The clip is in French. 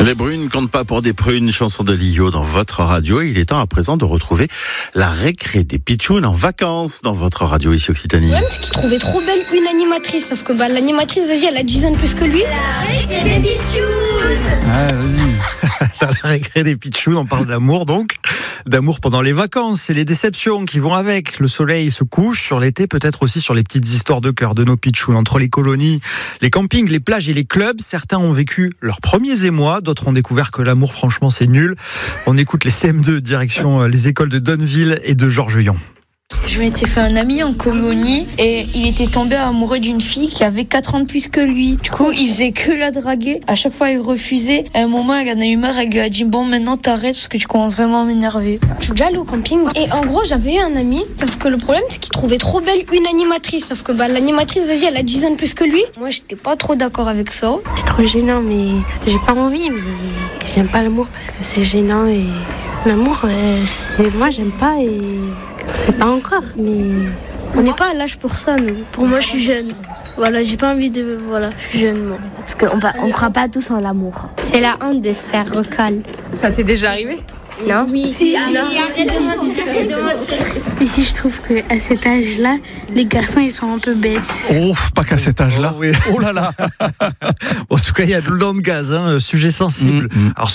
Les brunes ne comptent pas pour des prunes, chanson de Lio dans votre radio. Il est temps à présent de retrouver la récré des pitchouns en vacances dans votre radio ici Occitanie. Le problème, c'est qu'il trouvait trop belle une animatrice, sauf que l'animatrice, vas-y, elle a 10 ans de plus que lui. La récré des pitchouns. Ah, vas-y. La récré des pitchouns, on parle d'amour donc. D'amour pendant les vacances et les déceptions qui vont avec. Le soleil se couche sur l'été, peut-être aussi sur les petites histoires de cœur de nos pitchouns. Entre les colonies, les campings, les plages et les clubs, certains ont vécu leurs premiers émois, d'autres ont découvert que l'amour, franchement, c'est nul. On écoute les CM2 direction les écoles de Donneville et de Georges-Yon. Je m'étais fait un ami en colonie et il était tombé amoureux d'une fille qui avait 4 ans de plus que lui. Du coup, il faisait que la draguer. À chaque fois, il refusait. À un moment, elle en a eu marre. Elle lui a dit bon, maintenant t'arrêtes parce que tu commences vraiment à m'énerver. Je suis déjà allée au camping et en gros, j'avais eu un ami, sauf que le problème, c'est qu'il trouvait trop belle une animatrice, sauf que l'animatrice, vas-y, elle a 10 ans de plus que lui. Moi, j'étais pas trop d'accord avec ça. C'est trop gênant, mais j'ai pas envie, mais j'aime pas l'amour parce que c'est gênant et l'amour, moi, j'aime pas et c'est pas encore, mais on n'est pas à l'âge pour ça, nous. Pour moi, je suis jeune. Voilà, j'ai pas envie de... Voilà, je suis jeune, moi. Parce qu'on croit pas tous en l'amour. C'est la honte de se faire recal. Ça t'est déjà arrivé ? Non. Oui, Arrête de mentir. Ici, je trouve qu'à cet âge-là, les garçons, ils sont un peu bêtes. Oh, pas qu'à cet âge-là. Oh, oui. Oh là là. En tout cas, il y a de l'homme gaz, sujet sensible. Alors,